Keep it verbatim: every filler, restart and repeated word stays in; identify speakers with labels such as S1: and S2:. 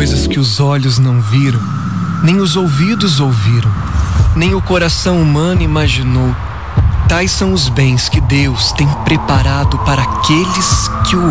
S1: coisas que os olhos não viram, nem os ouvidos ouviram, nem o coração humano imaginou. Tais são os bens que Deus tem preparado para aqueles que o